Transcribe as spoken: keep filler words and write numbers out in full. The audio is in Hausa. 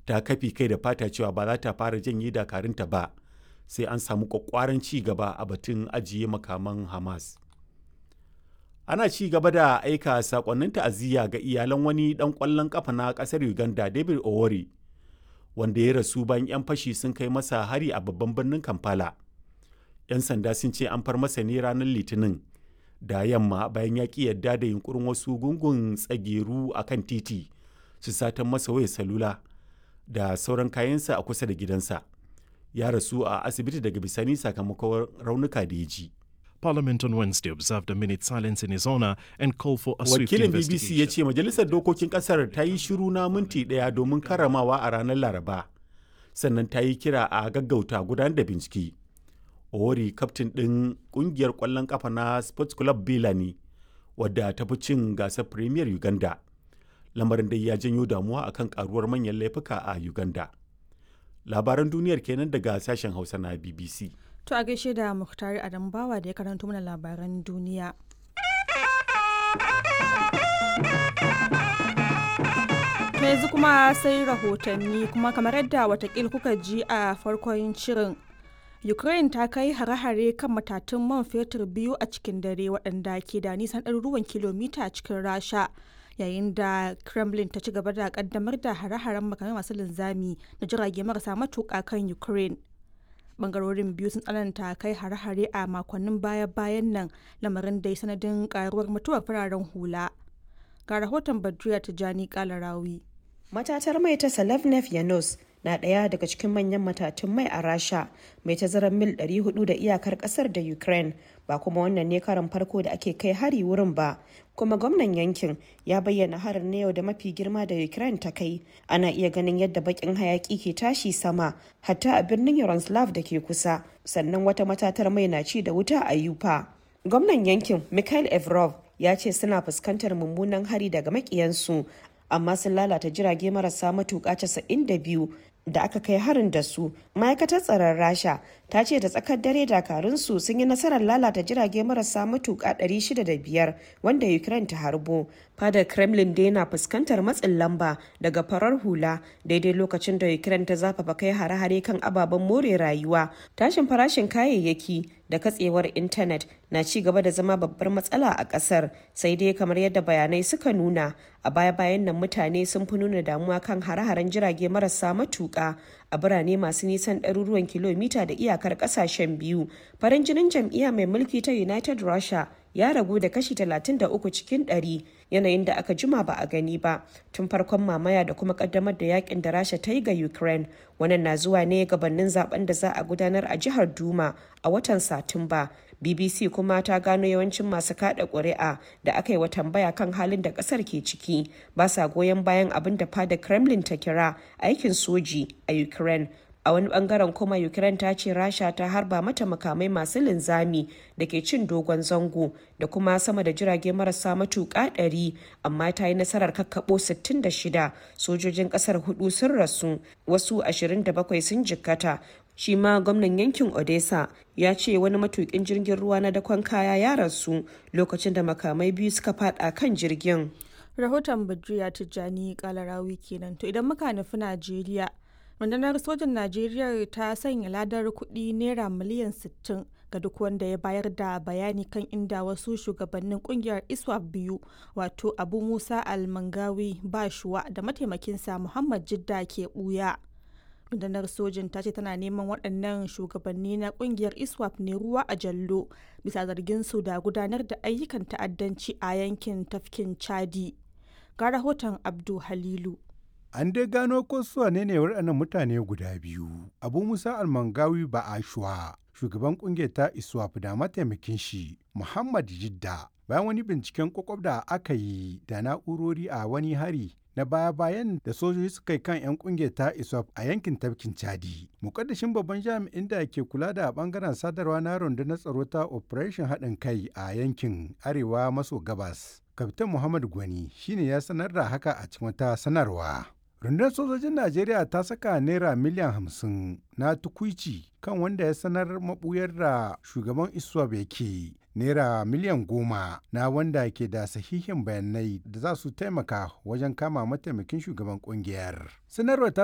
ta kafi kai da fata cewa ba za ta fara janye dakarunta ba sai an samu kwakwaran ci gaba a batun ajiye makaman Hamas. Ana ci gaba da aika sakonnin ta'aziyya ga iyalan wani dan kwallon kafa na kasar Uganda, David Owori, wanda ya rasu bayan 'yan fashi sun kai masa hari a babban birnin Kampala. 'Yan sanda sun ce an far masa ne ranar Litinin da yamma bayan ya ki yadda da yunkurin wasu gungun tsageru a kan titi su satan masa wayar salula da sauran kayansa a kusa da gidansa. Ya rasu a asibiti daga bisani sakamakon raunuka da ya ji. Parliament on Wednesday observed a minute silence in his honor and called for a swift Wakilin B B C investigation. ya ce majalisar dokokin kasar ta yi shiru na minti ɗaya domin karramawa a ranar Laraba, sannan ta yi kira a gaggauta gudanar da bincike. Owori, kaftin ɗin ƙungiyar ƙwallon ƙafa na Sports Club Bila ne, wadda ta fi cin gasar Premier Uganda. Lamarin dai ya janyo damuwa akan karuwar manyan laifuka a Uganda. Labaran duniyar kenan daga sashen Hausa na B B C. To a gaishe da Muktari Adambawa da ya karanto mana labaran duniya. To yanzu kuma sai rahotanni, kuma kamar yadda watakil kuka ji a farkon shirin, Ukraine ta kai hare-hare kan matatun man fetur biyu a cikin dare waɗanda ke da nisan ɗaruruwan kilomita cikin Rasha, yayin da Kremlin ta ci gaba da ƙaddamar da hare-haren makamai masu linzami da jirage marasa matuƙa kan Ukraine. Bangarorin biyu sun tsananta kai hare-hare a makonnin baya-bayan nan, lamarin da ya sanadin karuwar mutuwar fararen hula. Ga rahoton Badriya Tijani Kalarawi. Matatar mai ta Salavnev Yanos na ɗaya daga cikin manyan matatun mai a Rasha, mai tazarar mil ɗari hudu da iyakar ƙasar da Ukraine, ba kuma wannan ne karan farko da ake kai hari wurin ba. Kuma gwamnan yankin ya bayyana harin na yau da mafi girma da Ukraine ta kai. Ana iya ganin yadda bakin hayaki ke tashi sama, hatta a birnin Yaroslav da ke kusa, sannan wata matatar mai na ci da wuta a Yupa. Gwamnan yankin Mikhail Evrov ya ce suna fuskantar mummunan hari daga makiyansu, amma sun lalata jirage marasa matuƙa casa'in da biyu da aka kai harin da su. Ma'aikatar tsaron Rasha ta ce da tsakar dare dakarunsu sun yi nasarar lalata jirage marasa matuƙa ɗari shida da biyar wanda Ukraine ta harbo. Fadar Kremlin dai na fuskantar matsin lamba daga farar hula daidai lokacin da Ukraine ta zafafa kai hare-hare kan ababen more rayuwa. Tashin farashin kayayyaki da katsewar intanet na ci gaba da zama babbar matsala a kasar, sai dai kamar yadda bayanai suka nuna a baya-bayan nan mutane sun fi nuna damuwa kan hare-haren jirage marasa matuƙa a birane masu nisan ɗaruruwan kilomita da iyakar ƙasashen biyu. Farin jinin jam'iyya mai mulki ta United Russia ya ragu da kashi talatin da uku cikin ɗari, yanayin da aka jima ba a gani ba tun farkon mamaya da kuma kaddamar da yakin da Rasha ta yi ga Ukraine. Wannan na zuwa ne gabanin zaben da za a gudanar a jihar Duma a watan Satumba. B B C kuma ta gano yawancin masu kada ƙuri'a da aka yi wa tambaya kan halin da ƙasar ke ciki ba sa goyon bayan abin da fadar Kremlin ta kira aikin soji a Ukraine. A wani bangaren kuma Ukraine ta ce Rasha ta harba mata makamai masu linzami da ke cin dogon zango da kuma sama da jirage marasa matuƙa ɗari, amma ta yi nasarar kakkaɓo sittin da shida. Sojojin ƙasar hudu sun rasu, wasu ashirin da bakwai sun jikkata. Shi ma gwamnan yankin Odessa ya ce wani matuƙin jirgin ruwa na dakon kaya ya rasu lokacin da makamai biyu suka fada kan jirgin. Rahoton Badriya Tijjani Kalarawi kenan. To idan muka nufi Najeriya, rundunar sojan Najeriya ta sanya ladar kuɗi naira miliyan sittin ga duk wanda ya bayar da bayani kan inda wasu shugabannin kungiyar ISWAP biyu, wato Abu Musa Al-Mangawi Bashuwa da mataimakinsa Muhammad Jidda ke ɓuya. Rundunar sojin ta ce tana neman waɗannan shugabanni na kungiyar ISWAP ne ruwa a jallo bisa zargin su da gudanar da ayyukan ta'addanci a yankin tafkin Chadi. Ga rahoton Abdu Halilu. An dai gano ko su ne ne waɗannan mutane guda biyu. Abu Musa Almangawi Ba'ashwa, shugaban kungiyar ta ISWAP da mataimakin shi Muhammad Jidda. Bayan wani binciken kwakwab da aka yi da na'urori a wani hari na baya-bayan da sojoji suka yi kan 'yan kungiyar ta ISWAP a yankin tafkin Chadi. Mukaddashin babban jami'in da ke kula da bangaren sadarwa na rundunar tsaro ta Operation haɗin kai a yankin Arewa maso gabas, Kaftan Muhammad Gwani shine ya sanar da haka a cikin wata sanarwa. Rundunar sojojin Najeriya ta saka naira miliyan hamsin na tukuici kan wanda ya sanar mabuyar da shugaban ISWAP yake, naira miliyan goma na wanda ke da sahihin bayanai da za su taimaka wajen kama mataimakin shugaban kungiyar. Sanarwar ta